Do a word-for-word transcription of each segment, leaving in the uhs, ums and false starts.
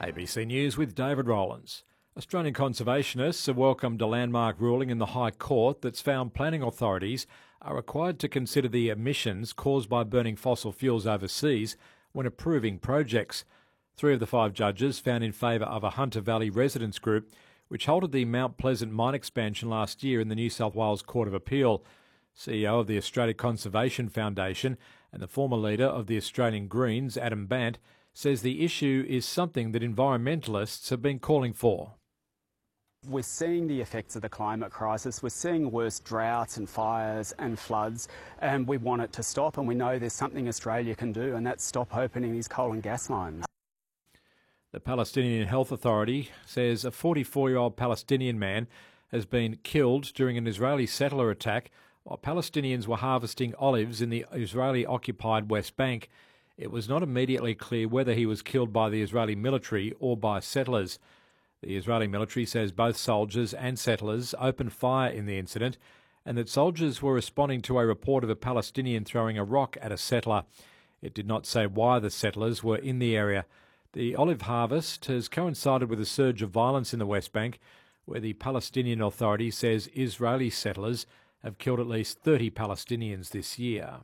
A B C News with David Rowlands. Australian conservationists have welcomed a landmark ruling in the High Court that's found planning authorities are required to consider the emissions caused by burning fossil fuels overseas when approving projects. Three of the five judges found in favour of a Hunter Valley residents group which halted the Mount Pleasant mine expansion last year in the New South Wales Court of Appeal. C E O of the Australia Conservation Foundation and the former leader of the Australian Greens, Adam Bandt, says the issue is something that environmentalists have been calling for. We're seeing the effects of the climate crisis. We're seeing worse droughts and fires and floods, and we want it to stop, and we know there's something Australia can do, and that's stop opening these coal and gas lines. The Palestinian Health Authority says a forty-four-year-old Palestinian man has been killed during an Israeli settler attack while Palestinians were harvesting olives in the Israeli-occupied West Bank. It was not immediately clear whether he was killed by the Israeli military or by settlers. The Israeli military says both soldiers and settlers opened fire in the incident and that soldiers were responding to a report of a Palestinian throwing a rock at a settler. It did not say why the settlers were in the area. The olive harvest has coincided with a surge of violence in the West Bank, where the Palestinian Authority says Israeli settlers have killed at least thirty Palestinians this year.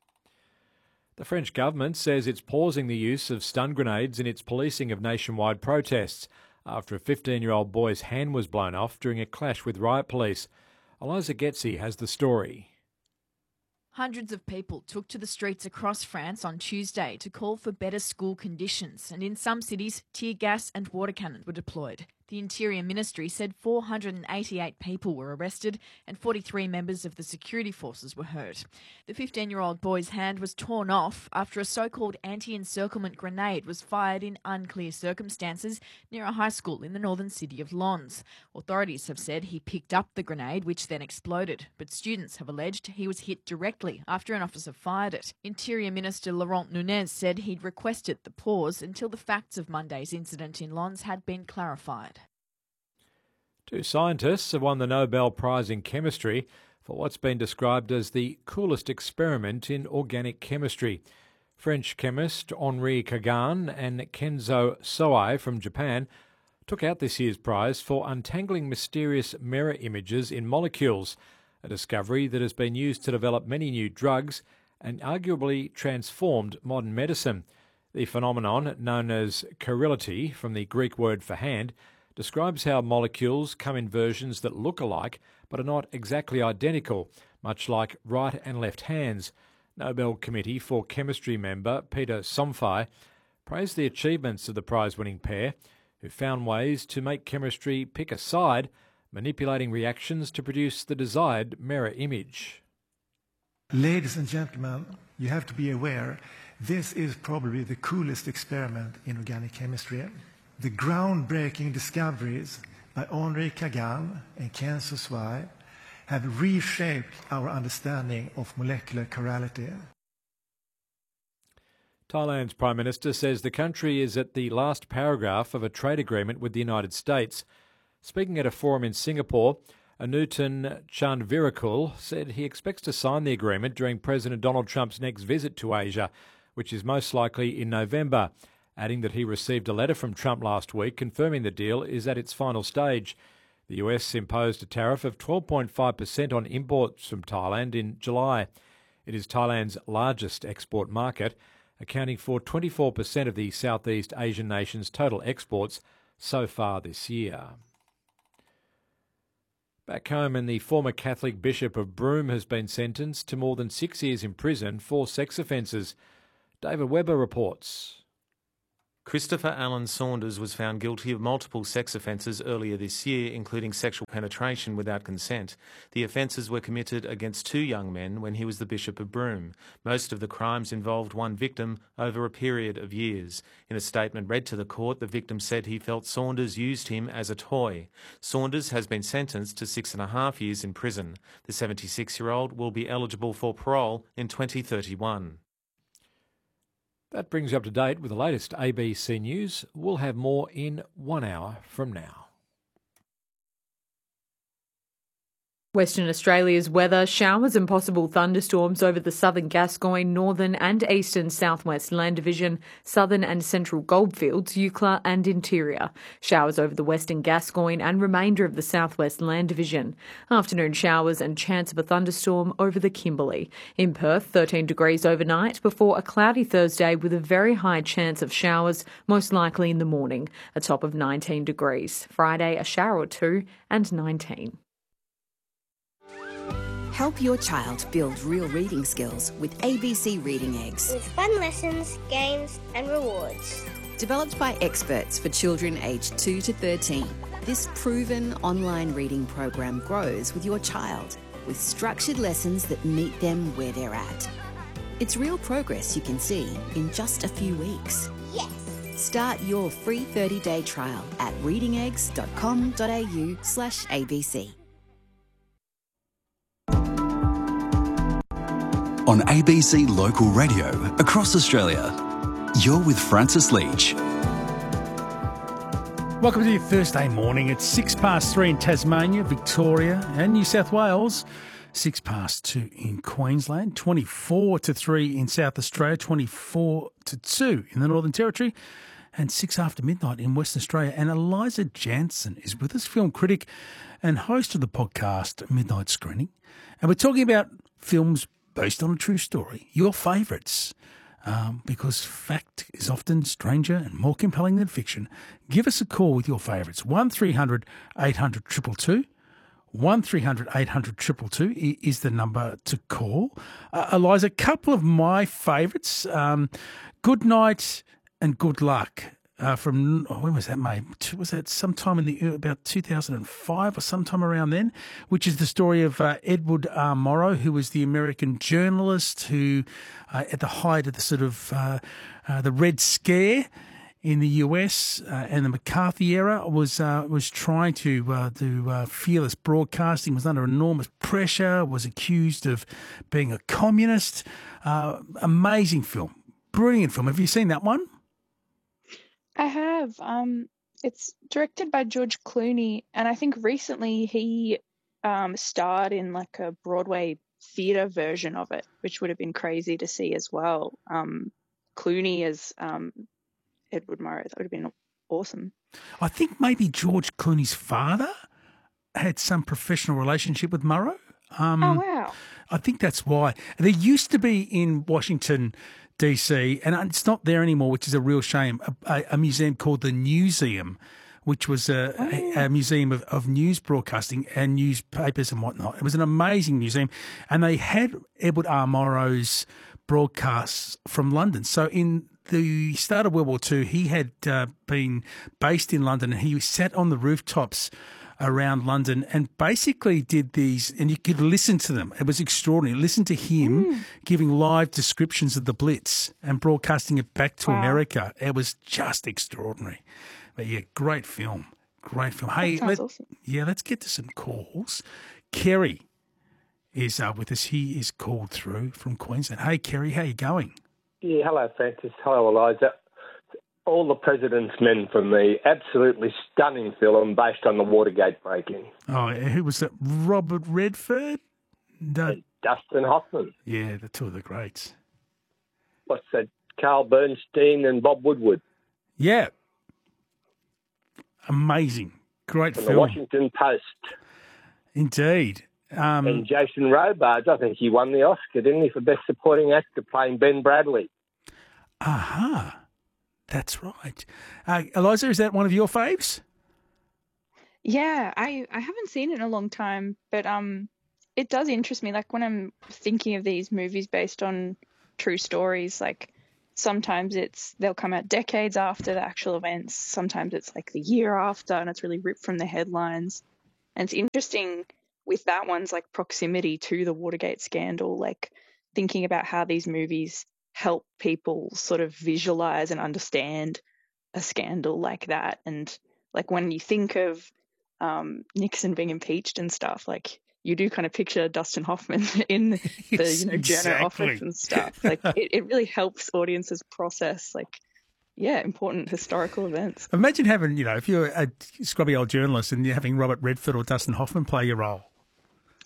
The French government says it's pausing the use of stun grenades in its policing of nationwide protests after a fifteen-year-old boy's hand was blown off during a clash with riot police. Eliza Getzi has the story. Hundreds of people took to the streets across France on Tuesday to call for better school conditions, and in some cities, tear gas and water cannons were deployed. The Interior Ministry said four hundred eighty-eight people were arrested and forty-three members of the security forces were hurt. The fifteen-year-old boy's hand was torn off after a so-called anti-encirclement grenade was fired in unclear circumstances near a high school in the northern city of Lens. Authorities have said he picked up the grenade, which then exploded, but students have alleged he was hit directly after an officer fired it. Interior Minister Laurent Nunez said he'd requested the pause until the facts of Monday's incident in Lens had been clarified. Two scientists have won the Nobel Prize in Chemistry for what's been described as the coolest experiment in organic chemistry. French chemist Henri Kagan and Kenzo Soei from Japan took out this year's prize for untangling mysterious mirror images in molecules, a discovery that has been used to develop many new drugs and arguably transformed modern medicine. The phenomenon, known as chirility, from the Greek word for hand, describes how molecules come in versions that look alike but are not exactly identical, much like right and left hands. Nobel Committee for Chemistry member Peter Somfy praised the achievements of the prize-winning pair, who found ways to make chemistry pick a side, manipulating reactions to produce the desired mirror image. Ladies and gentlemen, you have to be aware, this is probably the coolest experiment in organic chemistry. The groundbreaking discoveries by Henri Kagan and Kenzo Soei have reshaped our understanding of molecular chirality. Thailand's Prime Minister says the country is at the last paragraph of a trade agreement with the United States. Speaking at a forum in Singapore, Anutin Chanvirakul said he expects to sign the agreement during President Donald Trump's next visit to Asia, which is most likely in November, adding that he received a letter from Trump last week confirming the deal is at its final stage. The U S imposed a tariff of twelve point five percent on imports from Thailand in July. It is Thailand's largest export market, accounting for twenty-four percent of the Southeast Asian nation's total exports so far this year. Back home, and the former Catholic Bishop of Broome has been sentenced to more than six years in prison for sex offences. David Webber reports. Christopher Allen Saunders was found guilty of multiple sex offences earlier this year, including sexual penetration without consent. The offences were committed against two young men when he was the Bishop of Broome. Most of the crimes involved one victim over a period of years. In a statement read to the court, the victim said he felt Saunders used him as a toy. Saunders has been sentenced to six and a half years in prison. The seventy-six-year-old will be eligible for parole in twenty thirty-one. That brings you up to date with the latest A B C News. We'll have more in one hour from now. Western Australia's weather, showers and possible thunderstorms over the southern Gascoyne, northern and eastern southwest land division, southern and central goldfields, Eucla and interior. Showers over the western Gascoyne and remainder of the southwest land division. Afternoon showers and chance of a thunderstorm over the Kimberley. In Perth, thirteen degrees overnight before a cloudy Thursday with a very high chance of showers, most likely in the morning, a top of nineteen degrees. Friday, a shower or two and nineteen. Help your child build real reading skills with A B C Reading Eggs. With fun lessons, games and rewards. Developed by experts for children aged two to thirteen, this proven online reading program grows with your child with structured lessons that meet them where they're at. It's real progress you can see in just a few weeks. Yes! Start your free thirty-day trial at readingeggs.com.au slash ABC. On A B C Local Radio across Australia, you're with Francis Leach. Welcome to your Thursday morning. It's six past three in Tasmania, Victoria and New South Wales. Six past two in Queensland, twenty-four to three in South Australia, twenty-four to two in the Northern Territory, and six after midnight in Western Australia. And Eliza Jansen is with us, film critic and host of the podcast Midnight Screening. And we're talking about films based on a true story, your favourites, um, because fact is often stranger and more compelling than fiction. Give us a call with your favourites. one three hundred eight hundred two two two. one three hundred eight hundred two two two is the number to call. Uh, Eliza, a couple of my favourites, um, Good Night and Good Luck. Uh, from, oh, when was that made? Was that sometime in the, about two thousand five or sometime around then, which is the story of uh, Edward R. Murrow, who was the American journalist who, uh, at the height of the sort of, uh, uh, the Red Scare in the U S uh, and the McCarthy era, was uh, was trying to uh, do uh, fearless broadcasting, was under enormous pressure, was accused of being a communist. Uh, amazing film. Brilliant film. Have you seen that one? I have. Um, it's directed by George Clooney, and I think recently he um, starred in like a Broadway theatre version of it, which would have been crazy to see as well. Um, Clooney as um, Edward Murrow, that would have been awesome. I think maybe George Clooney's father had some professional relationship with Murrow. Um, oh, wow. I think that's why. There used to be in Washington D C, and it's not there anymore, which is a real shame, a, a museum called the Newseum, which was a, oh. a, a museum of, of news broadcasting and newspapers and whatnot. It was an amazing museum, and they had Edward R. Murrow's broadcasts from London. So in the start of World War Two, he had uh, been based in London, and he sat on the rooftops around London and basically did these, and you could listen to them. It was extraordinary. Listen to him mm. giving live descriptions of the Blitz and broadcasting it back to wow. America. It was just extraordinary. But yeah, great film. Great film. Hey, let, awesome. yeah, let's get to some calls. Kerry is uh, with us. He is called through from Queensland. Hey, Kerry, how you going? Yeah, hello, Francis. Hello, Eliza. All the President's Men for me. Absolutely stunning film based on the Watergate break-in. Oh, who was that? Robert Redford? No. Dustin Hoffman. Yeah, the two of the greats. What's that? Carl Bernstein and Bob Woodward. Yeah. Amazing. Great From film. The Washington Post. Indeed. Um, and Jason Robards, I think he won the Oscar, didn't he, for Best Supporting Actor playing Ben Bradley. Aha. That's right. Uh, Eliza, is that one of your faves? Yeah, I, I haven't seen it in a long time, but um, it does interest me. Like when I'm thinking of these movies based on true stories, like sometimes it's they'll come out decades after the actual events. Sometimes it's like the year after, and it's really ripped from the headlines. And it's interesting with that one's like proximity to the Watergate scandal, like thinking about how these movies help people sort of visualize and understand a scandal like that. And like when you think of um, Nixon being impeached and stuff, like you do kind of picture Dustin Hoffman in the yes, you know journal exactly. office and stuff. Like it, it really helps audiences process like yeah important historical events. Imagine having, you know, if you're a scrubby old journalist and you're having Robert Redford or Dustin Hoffman play your role.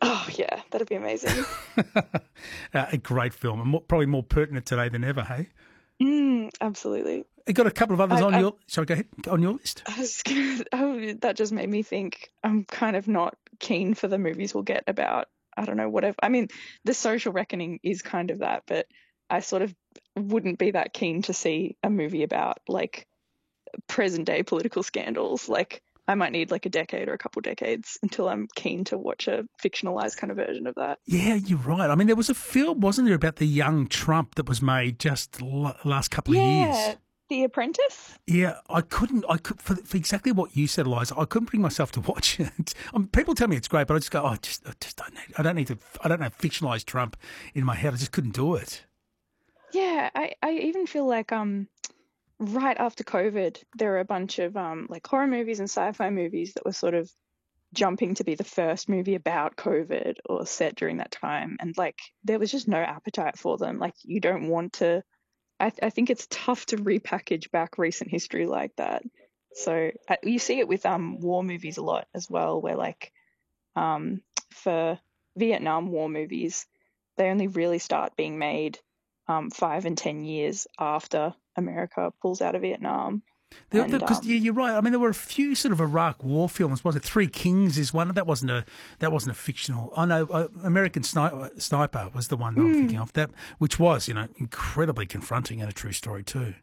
Oh, yeah, that'd be amazing. uh, a great film, and more, probably more pertinent today than ever, hey? Mm, absolutely. You got a couple of others I, on I, your... Sorry, go ahead. On your list? I was gonna, oh, that just made me think I'm kind of not keen for the movies we'll get about, I don't know, whatever. I mean, The Social Reckoning is kind of that, but I sort of wouldn't be that keen to see a movie about, like, present-day political scandals. Like, I might need like a decade or a couple decades until I'm keen to watch a fictionalized kind of version of that. Yeah, you're right. I mean, there was a film, wasn't there, about the young Trump that was made just the last couple yeah, of years? The Apprentice? Yeah, I couldn't, I could, for, for exactly what you said, Eliza, I couldn't bring myself to watch it. I mean, people tell me it's great, but I just go, oh, I just, I just don't need, I don't need to, I don't know, fictionalize Trump in my head. I just couldn't do it. Yeah, I, I even feel like, um, right after COVID, there were a bunch of um, like horror movies and sci-fi movies that were sort of jumping to be the first movie about COVID or set during that time. And like, there was just no appetite for them. Like, you don't want to, I, th- I think it's tough to repackage back recent history like that. So uh, you see it with um war movies a lot as well, where like um for Vietnam War movies, they only really start being made um five and ten years after America pulls out of Vietnam. Because um, yeah, you're right. I mean, there were a few sort of Iraq War films. Was it Three Kings? Is one that wasn't a that wasn't a fictional. I know uh, American Sniper, Sniper was the one that mm. I'm thinking of. That which was you know incredibly confronting and a true story too.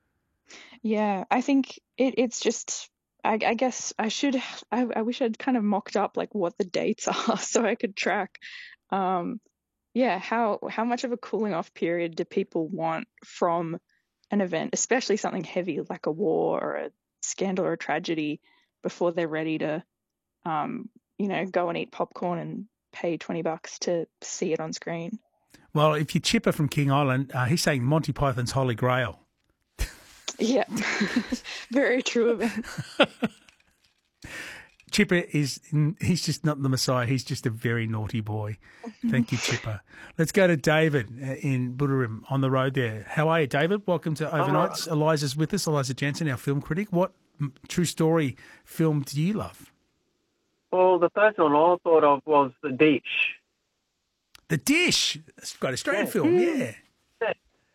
Yeah, I think it, it's just. I, I guess I should. I, I wish I'd kind of mocked up like what the dates are so I could track. Um, yeah, how how much of a cooling off period do people want from an event, especially something heavy like a war or a scandal or a tragedy, before they're ready to, um, you know, go and eat popcorn and pay twenty bucks to see it on screen. Well, if you're Chipper from King Island, uh, he's saying Monty Python's Holy Grail. Yeah, very true of him. Chipper is, he's just not the Messiah. He's just a very naughty boy. Thank you, Chipper. Let's go to David in Buderim on the road there. How are you, David? Welcome to Overnights. Hello. Eliza's with us, Eliza Jensen, our film critic. What true story film do you love? Well, the first one I thought of was The Dish. The Dish? That's a great Australian yeah. film, yeah. yeah.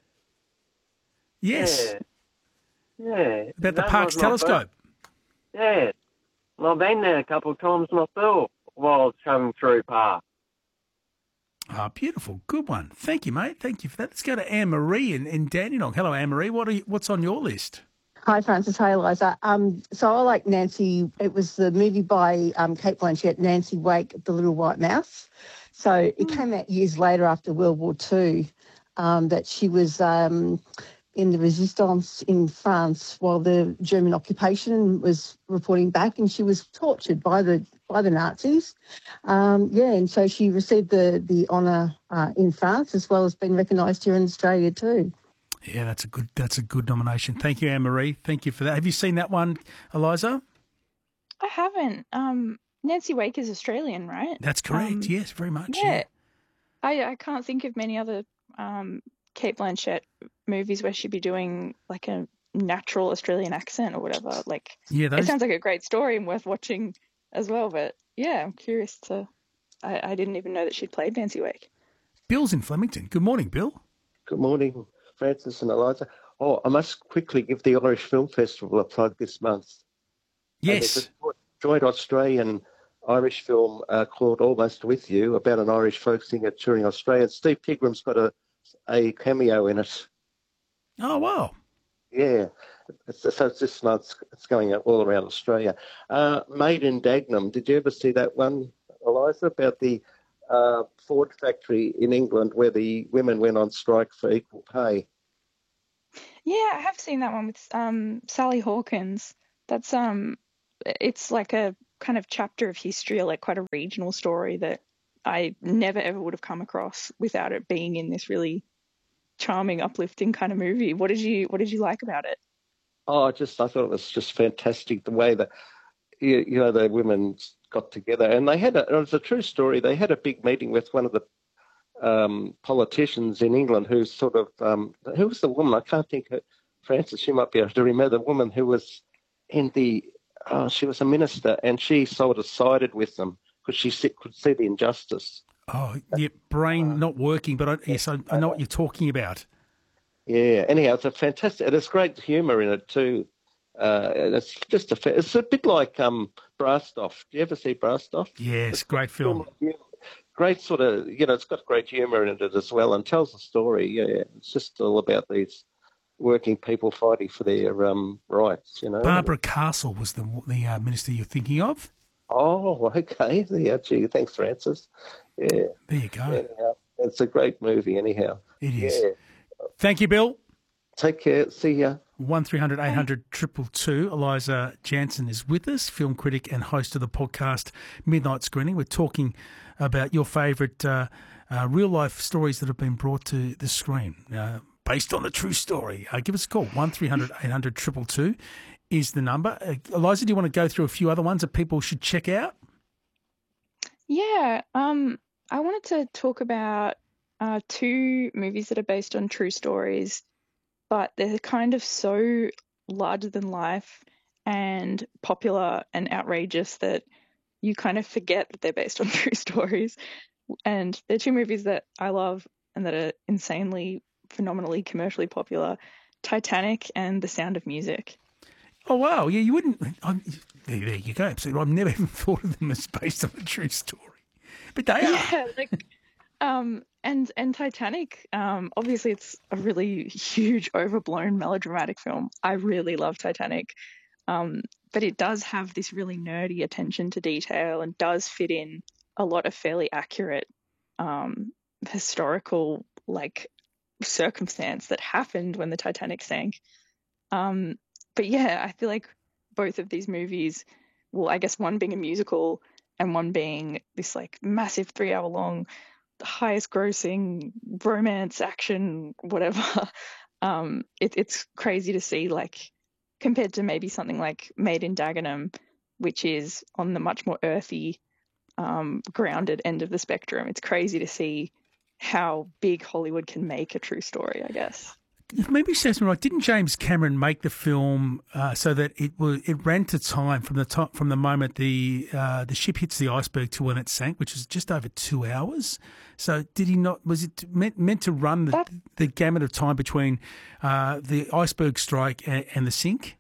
Yes. Yeah. yeah. About the that Parkes telescope. First. Yeah. Well, I've been there a couple of times myself while I was coming through Park. Ah, oh, beautiful. Good one. Thank you, mate. Thank you for that. Let's go to Anne-Marie in, in Dandenong. Hello, Anne-Marie. What are you, what's on your list? Hi, Francis. Hi, Eliza. Um, so I like Nancy. It was the movie by um, Cate Blanchett, Nancy Wake, The Little White Mouse. So it mm. came out years later after World War Two um, that she was... Um, in the resistance in France while the German occupation was reporting back, and she was tortured by the by the Nazis. Um, yeah, and so she received the the honour uh, in France as well as being recognised here in Australia too. Yeah, that's a good that's a good nomination. Thank you, Anne-Marie. Thank you for that. Have you seen that one, Eliza? I haven't. Um, Nancy Wake is Australian, right? That's correct. Um, yes, very much. Yeah, yeah. I I can't think of many other um, Cate Blanchett movies where she'd be doing like a natural Australian accent or whatever. Like, yeah, those... it sounds like a great story and worth watching as well. But yeah, I'm curious to. I, I didn't even know that she'd played Nancy Wake. Bill's in Flemington. Good morning, Bill. Good morning, Francis and Eliza. Oh, I must quickly give the Irish Film Festival a plug this month. Yes. Uh, there's a joint Australian Irish film uh, called Almost With You, about an Irish folk singer touring Australia. Steve Pigram's got a a cameo in it. Oh, wow. Yeah. It's, so it's this month. It's going out all around Australia. Uh, Made in Dagenham. Did you ever see that one, Eliza, about the uh, Ford factory in England where the women went on strike for equal pay? Yeah, I have seen that one with um, Sally Hawkins. That's um, it's like a kind of chapter of history, like quite a regional story that I never ever would have come across without it being in this really charming, uplifting kind of movie. What did you What did you like about it? Oh, just I thought it was just fantastic the way that you, you know the women got together, and they had a, it was a true story. They had a big meeting with one of the um, politicians in England, who sort of um, who was the woman? I can't think. Of, Francis, you might be able to remember the woman who was in the. Oh, she was a minister, and she sort of sided with them. because she see, could see the injustice. Oh, yeah, brain not working, but I, yes, I, I know what you're talking about. Yeah. Anyhow, it's a fantastic. There's great humour in it too. Uh, it's just a. It's a bit like um, Brastoff. Do you ever see Brastoff? Yes, it's great film. Great sort of, you know, it's got great humour in it as well, and tells the story. Yeah, it's just all about these working people fighting for their um, rights. You know. Barbara Castle was the the uh, minister you're thinking of. Oh, okay. Yeah, gee, thanks, Francis. Yeah. There you go. Anyhow, it's a great movie, anyhow. It is. Yeah. Thank you, Bill. Take care. See ya. one three hundred eight hundred two two two. Eliza Jansen is with us, film critic and host of the podcast Midnight Screening. We're talking about your favourite uh, uh, real-life stories that have been brought to the screen, uh, based on a true story. Uh, give us a call. one three hundred eight hundred two two two is the number. Uh, Eliza, do you want to go through a few other ones that people should check out? Yeah, um, I wanted to talk about uh, two movies that are based on true stories, but they're kind of so larger than life and popular and outrageous that you kind of forget that they're based on true stories. And they're two movies that I love and that are insanely, phenomenally commercially popular: Titanic and The Sound of Music. Oh, wow. Yeah, you wouldn't... I'm, there, there you go. Absolutely. I've never even thought of them as based on a true story. But they are. Yeah, like... Um, and and Titanic, um, obviously it's a really huge, overblown, melodramatic film. I really love Titanic, um, but it does have this really nerdy attention to detail and does fit in a lot of fairly accurate um, historical like circumstance that happened when the Titanic sank. Um, but yeah, I feel like both of these movies, well, I guess one being a musical and one being this like massive three-hour long, highest grossing romance action whatever, um it, it's crazy to see, like, compared to maybe something like Made in Dagenham, which is on the much more earthy, um grounded end of the spectrum. It's crazy to see how big Hollywood can make a true story, I guess. Maybe serves me right. Didn't James Cameron make the film uh, so that it was it ran to time from the time, from the moment the uh, the ship hits the iceberg to when it sank, which is just over two hours? So did he not? Was it meant meant to run the, the gamut of time between uh, the iceberg strike and, and the sink?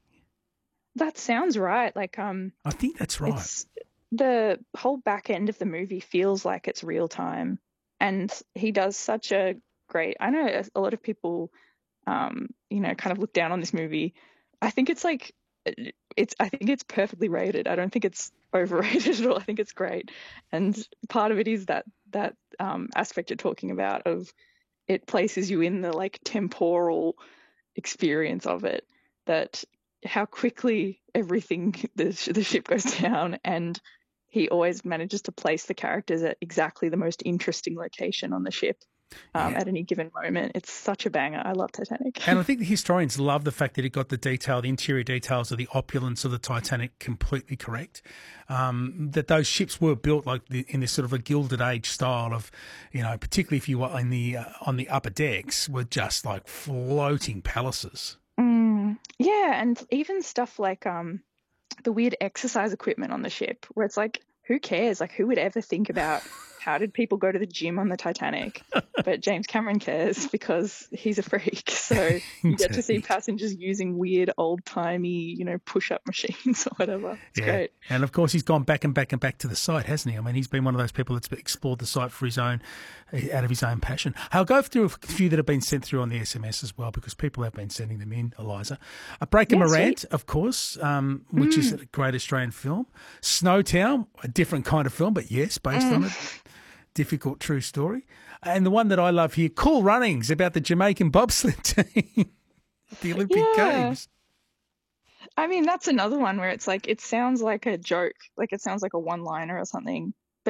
That sounds right. Like um, I think that's right. It's, the whole back end of the movie feels like it's real time, and he does such a great. I know a lot of people. Um, you know, kind of look down on this movie. I think it's like, it's, I think it's perfectly rated. I don't think it's overrated at all. I think it's great. And part of it is that, that um, aspect you're talking about of it places you in the like temporal experience of it, that how quickly everything, the, the ship goes down, and he always manages to place the characters at exactly the most interesting location on the ship. Um, yeah. At any given moment. It's such a banger. I love Titanic. And I think the historians love the fact that it got the detail, the interior details of the opulence of the Titanic completely correct. Um, that those ships were built like the, in this sort of a Gilded Age style of, you know, particularly if you were in the uh, on the upper decks, were just like floating palaces. Mm, yeah, and even stuff like um, the weird exercise equipment on the ship, where it's like, who cares? Like, who would ever think about how did people go to the gym on the Titanic? But James Cameron cares because he's a freak. So you get to see passengers using weird old-timey, you know, push-up machines or whatever. It's yeah. great. And, of course, he's gone back and back and back to the site, hasn't he? I mean, he's been one of those people that's explored the site for his own, out of his own passion. I'll go through a few that have been sent through on the S M S as well, because people have been sending them in, Eliza. A Breaker yeah, Morant, sweet. of course, um, which mm. is a great Australian film. Snowtown, a different kind of film, but yes, based mm. on it. Difficult true story. And the one that I love here, Cool Runnings, about the Jamaican bobsled team at the Olympic yeah. Games. I mean, that's another one where it's like, it sounds like a joke, like it sounds like a one-liner or something,